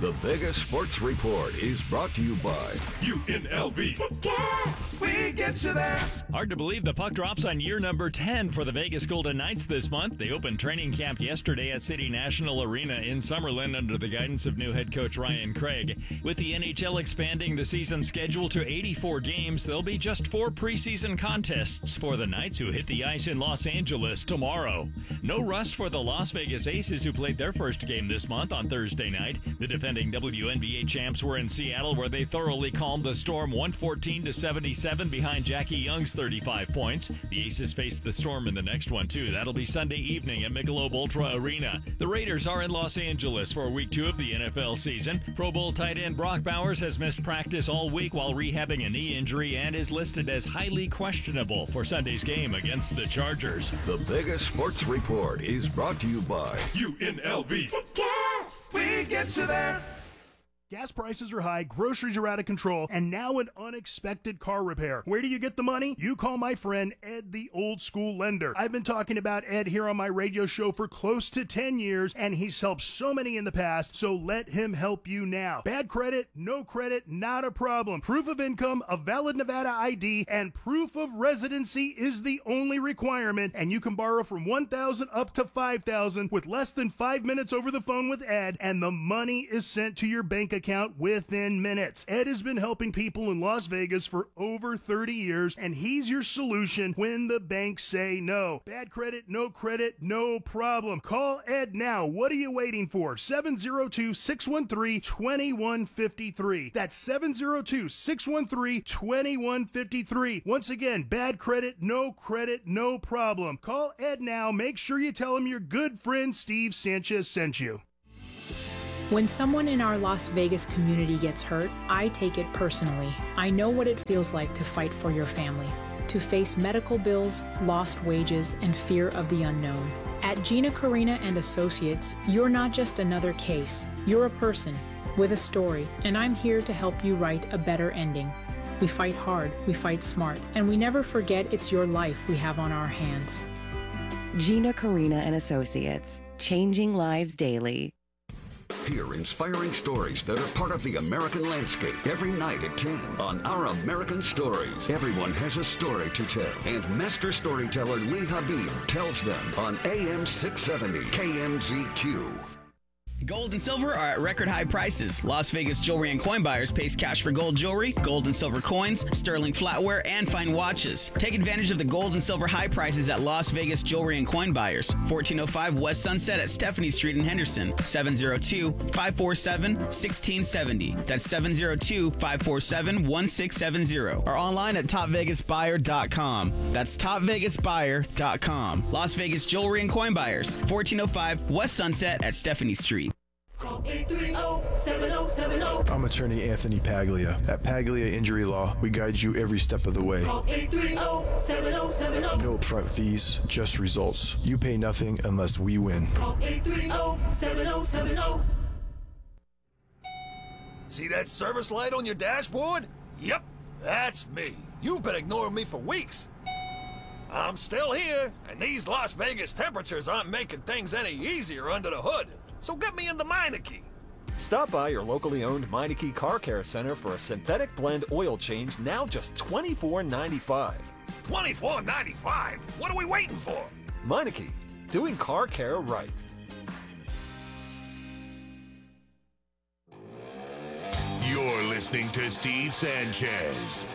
The Vegas Sports Report is brought to you by UNLV. Tickets! We get you there. Hard to believe the puck drops on year number 10 for the Vegas Golden Knights this month. They opened training camp yesterday at City National Arena in Summerlin under the guidance of new head coach Ryan Craig. With the NHL expanding the season schedule to 84 games, there'll be just 4 preseason contests for the Knights, who hit the ice in Los Angeles tomorrow. No rust for the Las Vegas Aces, who played their first game this month on Thursday night. The defending WNBA champs were in Seattle, where they thoroughly calmed the Storm 114-77 behind Jackie Young's 35 points. The Aces face the Storm in the next one, too. That'll be Sunday evening at Michelob Ultra Arena. The Raiders are in Los Angeles for Week 2 of the NFL season. Pro Bowl tight end Brock Bowers has missed practice all week while rehabbing a knee injury and is listed as highly questionable for Sunday's game against the Chargers. The Vegas Sports Report is brought to you by UNLV. Tickets! We get you there. Gas prices are high, groceries are out of control, and now an unexpected car repair. Where do you get the money? You call my friend Ed, the old school lender. I've been talking about Ed here on my radio show for close to 10 years, and he's helped so many in the past, so let him help you now. Bad credit, no credit, not a problem. Proof of income, a valid Nevada ID, and proof of residency is the only requirement, and you can borrow from $1,000 up to $5,000 with less than 5 minutes over the phone with Ed, and the money is sent to your bank account within minutes. Ed has been helping people in Las Vegas for over 30 years, and he's your solution when the banks say no. Bad credit, no problem. Call Ed now. What are you waiting for? 702-613-2153. That's 702-613-2153. Once again, bad credit, no problem. Call Ed now. Make sure you tell him your good friend Steve Sanchez sent you. When someone in our Las Vegas community gets hurt, I take it personally. I know what it feels like to fight for your family, to face medical bills, lost wages, and fear of the unknown. At Gina Carina and Associates, you're not just another case. You're a person with a story, and I'm here to help you write a better ending. We fight hard, we fight smart, and we never forget it's your life we have on our hands. Gina Carina and Associates, changing lives daily. Hear inspiring stories that are part of the American landscape every night at 10 on Our American Stories. Everyone has a story to tell, and master storyteller Lee Habib tells them on AM 670 KMZQ. Gold and silver are at record high prices. Las Vegas Jewelry and Coin Buyers pays cash for gold jewelry, gold and silver coins, sterling flatware, and fine watches. Take advantage of the gold and silver high prices at Las Vegas Jewelry and Coin Buyers. 1405 West Sunset at Stephanie Street in Henderson. 702-547-1670. That's 702-547-1670. Or online at topvegasbuyer.com. That's topvegasbuyer.com. Las Vegas Jewelry and Coin Buyers. 1405 West Sunset at Stephanie Street. Call 830-7070. I'm attorney Anthony Paglia. At Paglia Injury Law, we guide you every step of the way. Call 830-7070. No upfront fees, just results. You pay nothing unless we win. Call 830-7070. See that service light on your dashboard? Yep, that's me. You've been ignoring me for weeks. I'm still here, and these Las Vegas temperatures aren't making things any easier under the hood. So get me into Meineke. Stop by your locally owned Meineke Car Care Center for a synthetic blend oil change, now just $24.95. $24.95? What are we waiting for? Meineke, doing car care right. You're listening to Steve Sanchez.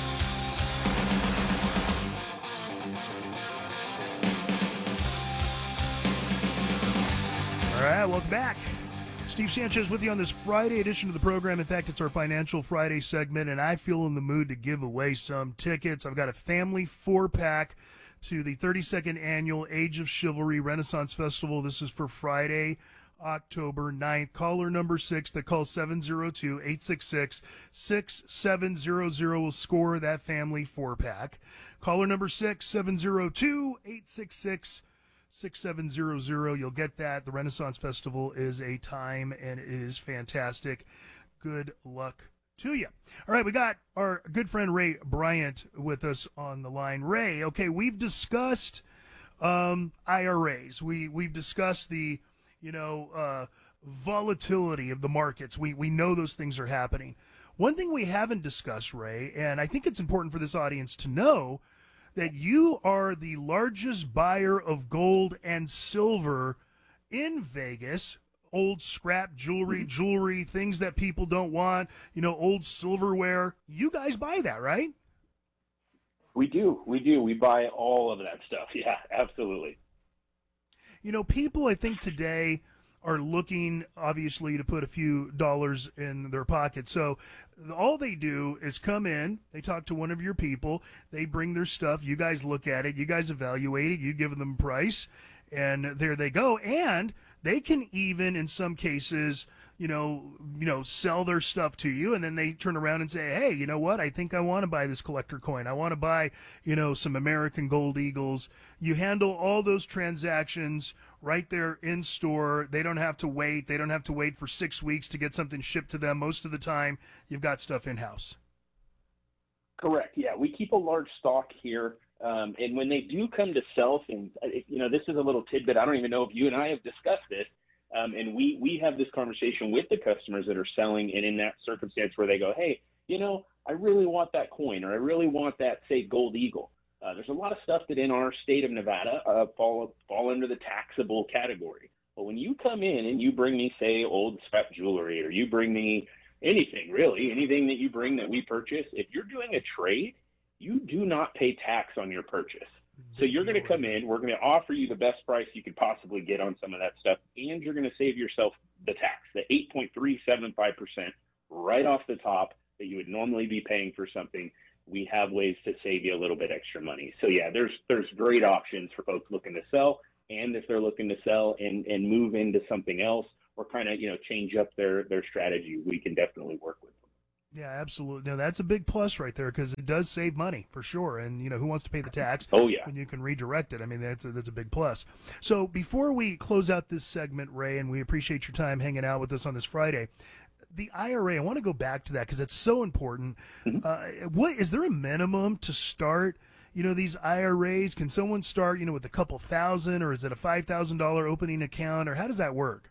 All right, welcome back. Steve Sanchez with you on this Friday edition of the program. In fact, it's our Financial Friday segment, and I feel in the mood to give away some tickets. I've got a family 4-pack to the 32nd Annual Age of Chivalry Renaissance Festival. This is for Friday, October 9th. Caller number 6 that calls 702-866-6700 will score that family 4-pack. Caller number 6, 702-866-6700. 6700. You'll get that. The Renaissance Festival is a time, and it is fantastic. Good luck to you. All right, we got our good friend Ray Bryant with us on the line. Ray, okay, we've discussed IRAs. We've discussed the, volatility of the markets. We know those things are happening. One thing we haven't discussed, Ray, and I think it's important for this audience to know, that you are the largest buyer of gold and silver in Vegas. Old scrap jewelry, things that people don't want, old silverware. You guys buy that, right? We do. We buy all of that stuff. Yeah, absolutely. People, I think, today are looking, obviously, to put a few dollars in their pocket. So all they do is come in, they talk to one of your people, they bring their stuff, you guys look at it, you guys evaluate it, you give them a price, and there they go. And they can even, in some cases, sell their stuff to you, and then they turn around and say, hey, you know what? I think I want to buy this collector coin. I want to buy, some American Gold Eagles. You handle all those transactions right there in store. They don't have to wait. They don't have to wait for 6 weeks to get something shipped to them. Most of the time, you've got stuff in-house. Correct. Yeah, we keep a large stock here. And when they do come to sell things, this is a little tidbit. I don't even know if you and I have discussed this. And we have this conversation with the customers that are selling, and in that circumstance where they go, hey, I really want that coin, or I really want that, say, Gold Eagle. There's a lot of stuff that in our state of Nevada fall under the taxable category. But when you come in and you bring me, say, old scrap jewelry, or you bring me anything, really, anything that you bring that we purchase, if you're doing a trade, you do not pay tax on your purchase. So you're going to come in, we're going to offer you the best price you could possibly get on some of that stuff, and you're going to save yourself the tax, the 8.375% right off the top that you would normally be paying for something. We have ways to save you a little bit extra money. So yeah, there's great options for folks looking to sell, and if they're looking to sell and move into something else or kind of, change up their strategy, we can definitely work with them. Yeah, absolutely. No, that's a big plus right there, because it does save money for sure. And who wants to pay the tax? Oh yeah. And you can redirect it. I mean, that's a big plus. So before we close out this segment, Ray, and we appreciate your time hanging out with us on this Friday, the IRA, I want to go back to that because it's so important. Mm-hmm. Is there a minimum to start? These IRAs. Can someone start, with a couple thousand, or is it a $5,000 opening account, or how does that work?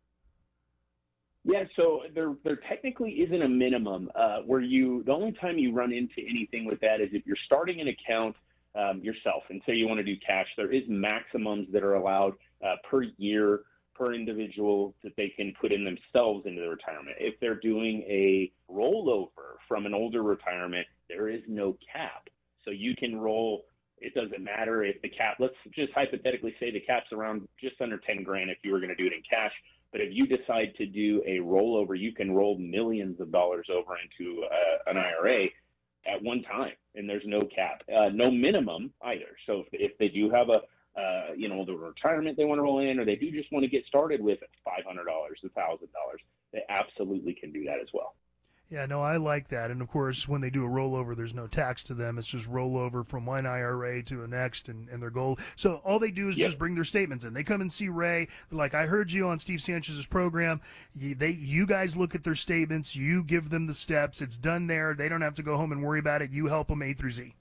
Yeah, so there technically isn't a minimum the only time you run into anything with that is if you're starting an account yourself and say you want to do cash. There is maximums that are allowed per year, per individual that they can put in themselves into the retirement. If they're doing a rollover from an older retirement, there is no cap. So you can roll. It doesn't matter if the cap, let's just hypothetically say the cap's around just under 10 grand if you were going to do it in cash. But if you decide to do a rollover, you can roll millions of dollars over into an IRA at one time, and there's no cap, no minimum either. So if they do have the retirement they want to roll in, or they do just want to get started with $500, $1,000, they absolutely can do that as well. Yeah, no, I like that. And, of course, when they do a rollover, there's no tax to them. It's just rollover from one IRA to the next and their goal. So all they do is just bring their statements in. They come and see Ray. They're like, I heard you on Steve Sanchez's program. You guys look at their statements. You give them the steps. It's done there. They don't have to go home and worry about it. You help them A through Z.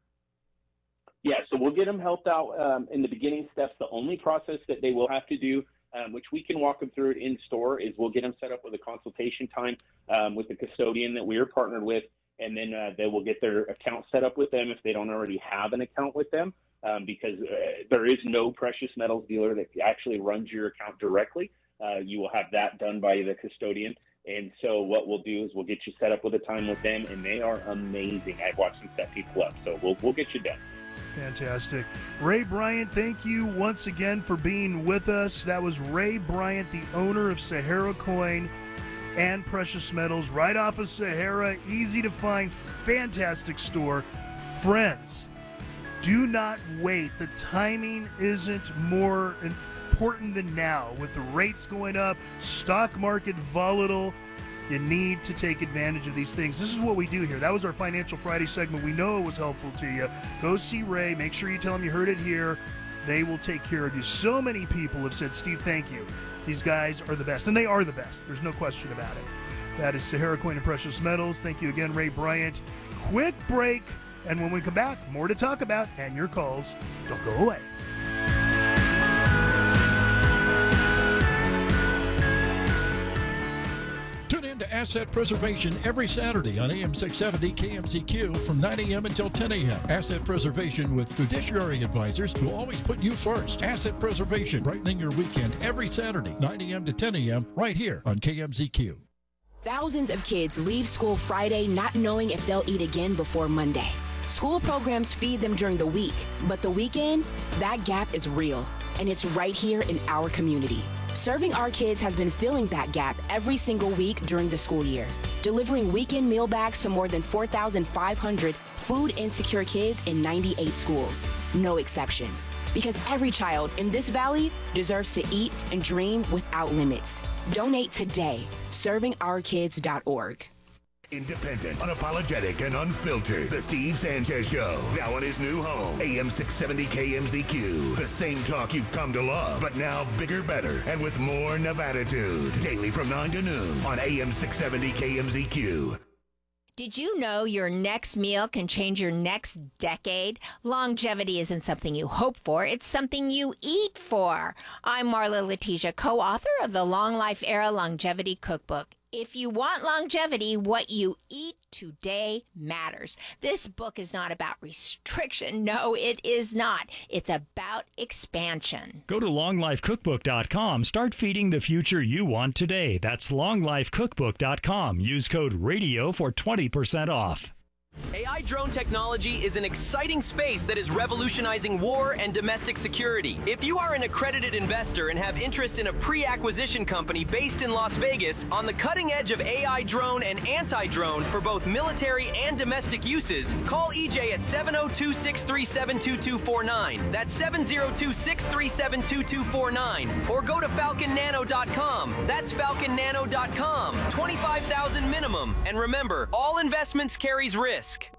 Yeah, so we'll get them helped out in the beginning steps. The only process that they will have to do, which we can walk them through it in store, is we'll get them set up with a consultation time with the custodian that we are partnered with, and then they will get their account set up with them if they don't already have an account with them, because there is no precious metals dealer that actually runs your account directly. You will have that done by the custodian. And so what we'll do is we'll get you set up with a time with them, and they are amazing. I've watched them set people up, so we'll get you done. Fantastic. Ray Bryant, thank you once again for being with us. That was Ray Bryant, the owner of Sahara Coin and Precious Metals, right off of Sahara. Easy to find, fantastic store. Friends, do not wait. The timing isn't more important than now. With the rates going up, stock market volatile, you need to take advantage of these things. This is what we do here. That was our Financial Friday segment. We know it was helpful to you. Go see Ray. Make sure you tell him you heard it here. They will take care of you. So many people have said, Steve, thank you. These guys are the best. And they are the best. There's no question about it. That is Sahara Coin and Precious Metals. Thank you again, Ray Bryant. Quick break. And when we come back, more to talk about and your calls. Don't go away. Tune in to Asset Preservation every Saturday on AM 670 KMZQ from 9 a.m. until 10 a.m. Asset Preservation with fiduciary advisors who always put you first. Asset Preservation, brightening your weekend every Saturday, 9 a.m. to 10 a.m. right here on KMZQ. Thousands of kids leave school Friday not knowing if they'll eat again before Monday. School programs feed them during the week, but the weekend, that gap is real, and it's right here in our community. Serving Our Kids has been filling that gap every single week during the school year, delivering weekend meal bags to more than 4,500 food insecure kids in 98 schools. No exceptions, because every child in this valley deserves to eat and dream without limits. Donate today. ServingOurKids.org. Independent, unapologetic, and unfiltered. The Steve Sanchez Show. Now in his new home, AM 670 KMZQ. The same talk you've come to love, but now bigger, better, and with more Nevaditude. Daily from 9 to noon on AM 670 KMZQ. Did you know your next meal can change your next decade? Longevity isn't something you hope for, it's something you eat for. I'm Marla Letitia, co-author of the Long Life Era Longevity Cookbook. If you want longevity, what you eat today matters. This book is not about restriction. No, it is not. It's about expansion. Go to longlifecookbook.com. Start feeding the future you want today. That's longlifecookbook.com. Use code RADIO for 20% off. AI drone technology is an exciting space that is revolutionizing war and domestic security. If you are an accredited investor and have interest in a pre-acquisition company based in Las Vegas on the cutting edge of AI drone and anti-drone for both military and domestic uses, call EJ at 702-637-2249. That's 702-637-2249. Or go to falconnano.com. That's falconnano.com. $25,000 minimum. And remember, all investments carries risk.